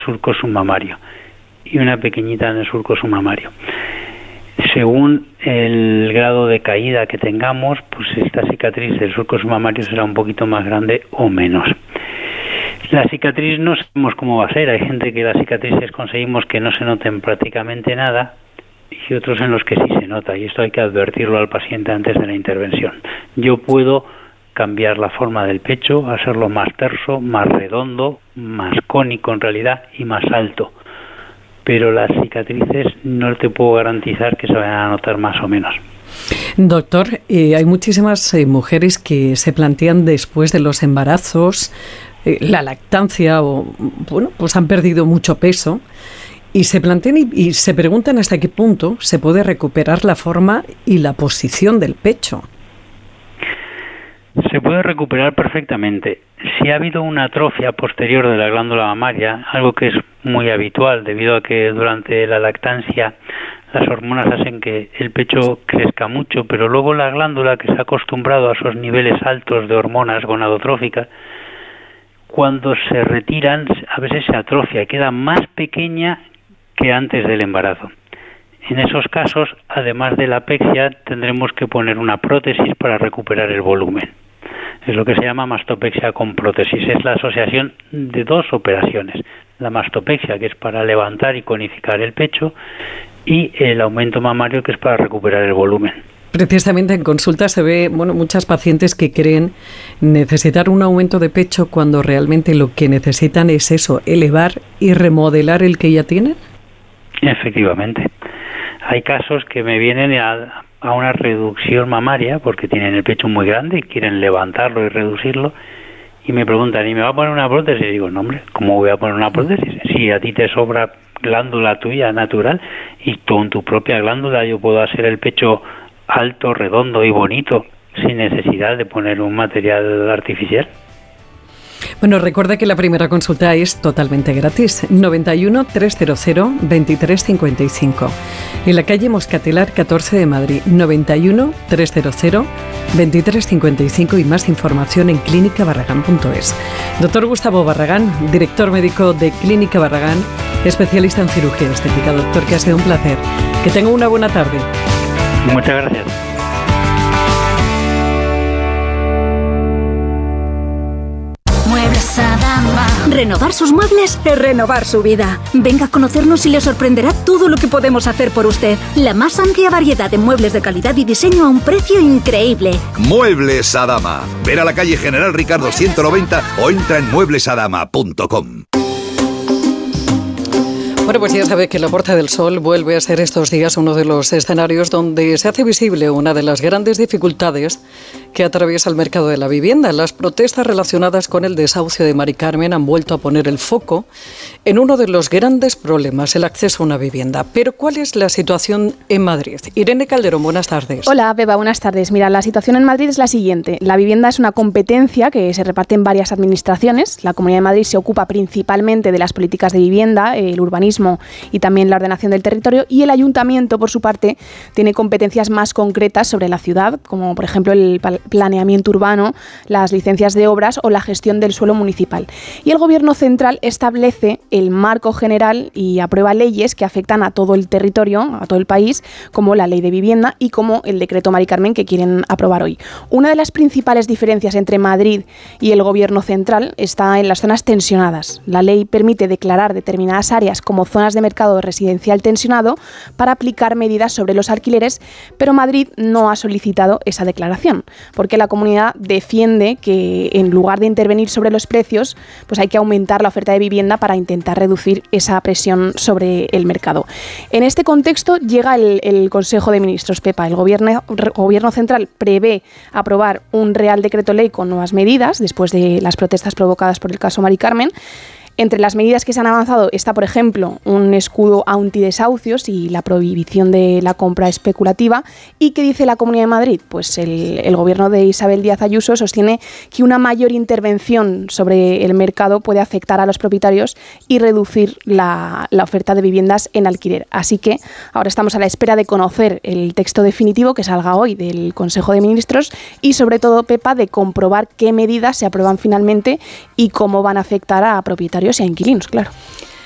surco submamario y una pequeñita en el surco submamario. Según el grado de caída que tengamos, pues esta cicatriz del surco submamario será un poquito más grande o menos. La cicatriz no sabemos cómo va a ser. Hay gente que las cicatrices conseguimos que no se noten prácticamente nada y otros en los que sí se nota, y esto hay que advertirlo al paciente antes de la intervención. Yo puedo cambiar la forma del pecho, hacerlo más terso, más redondo, más cónico en realidad y más alto, pero las cicatrices no te puedo garantizar que se vayan a notar más o menos. Doctor, hay muchísimas mujeres que se plantean después de los embarazos la lactancia o, bueno, pues han perdido mucho peso y se plantean y se preguntan hasta qué punto se puede recuperar la forma y la posición del pecho. Se puede recuperar perfectamente. Si ha habido una atrofia posterior de la glándula mamaria, algo que es muy habitual debido a que durante la lactancia las hormonas hacen que el pecho crezca mucho, pero luego la glándula, que se ha acostumbrado a esos niveles altos de hormonas gonadotróficas, cuando se retiran a veces se atrofia y queda más pequeña que antes del embarazo. En esos casos, además de la apexia, tendremos que poner una prótesis para recuperar el volumen. Es lo que se llama mastopexia con prótesis. Es la asociación de dos operaciones. La mastopexia, que es para levantar y conificar el pecho, y el aumento mamario, que es para recuperar el volumen. Precisamente en consulta se ve, bueno, muchas pacientes que creen necesitar un aumento de pecho cuando realmente lo que necesitan es eso, elevar y remodelar el que ya tienen. Efectivamente. Hay casos que me vienen a una reducción mamaria porque tienen el pecho muy grande y quieren levantarlo y reducirlo y me preguntan, ¿y me va a poner una prótesis? Y digo, no hombre, ¿cómo voy a poner una prótesis? Si a ti te sobra glándula tuya natural y con tu propia glándula yo puedo hacer el pecho alto, redondo y bonito sin necesidad de poner un material artificial. Bueno, recuerda que la primera consulta es totalmente gratis. 91 300 2355. En la calle Moscatelar 14 de Madrid. 91 300 2355 y más información en clínicabarragán.es. Doctor Gustavo Barragán, director médico de Clínica Barragán, especialista en cirugía estética. Doctor, que ha sido un placer. Que tenga una buena tarde. Muchas gracias. Muebles Adama. Renovar sus muebles es renovar su vida. Venga a conocernos y le sorprenderá todo lo que podemos hacer por usted. La más amplia variedad de muebles de calidad y diseño a un precio increíble. Muebles Adama. Ver a la calle General Ricardo 190 o entra en mueblesadama.com. Bueno, pues ya sabe que la Puerta del Sol vuelve a ser estos días uno de los escenarios donde se hace visible una de las grandes dificultades que atraviesa el mercado de la vivienda. Las protestas relacionadas con el desahucio de Mari Carmen han vuelto a poner el foco en uno de los grandes problemas, el acceso a una vivienda. Pero ¿cuál es la situación en Madrid? Irene Calderón, buenas tardes. Hola, Beba, buenas tardes. Mira, la situación en Madrid es la siguiente. La vivienda es una competencia que se reparte en varias administraciones. La Comunidad de Madrid se ocupa principalmente de las políticas de vivienda, el urbanismo y también la ordenación del territorio, y el Ayuntamiento, por su parte, tiene competencias más concretas sobre la ciudad, como por ejemplo el planeamiento urbano, las licencias de obras o la gestión del suelo municipal. Y el Gobierno central establece el marco general y aprueba leyes que afectan a todo el territorio, a todo el país, como la Ley de Vivienda y como el Decreto Mari Carmen que quieren aprobar hoy. Una de las principales diferencias entre Madrid y el Gobierno central está en las zonas tensionadas. La ley permite declarar determinadas áreas como zonas de mercado residencial tensionado para aplicar medidas sobre los alquileres, pero Madrid no ha solicitado esa declaración, porque la comunidad defiende que en lugar de intervenir sobre los precios, pues hay que aumentar la oferta de vivienda para intentar reducir esa presión sobre el mercado. En este contexto llega el Consejo de Ministros, Pepa. El Gobierno central prevé aprobar un Real Decreto Ley con nuevas medidas después de las protestas provocadas por el caso Mari Carmen. Entre las medidas que se han avanzado está, por ejemplo, un escudo antidesahucios y la prohibición de la compra especulativa. ¿Y qué dice la Comunidad de Madrid? Pues el gobierno de Isabel Díaz Ayuso sostiene que una mayor intervención sobre el mercado puede afectar a los propietarios y reducir la oferta de viviendas en alquiler. Así que ahora estamos a la espera de conocer el texto definitivo que salga hoy del Consejo de Ministros y, sobre todo, Pepa, de comprobar qué medidas se aprueban finalmente y cómo van a afectar a propietarios y a inquilinos, claro.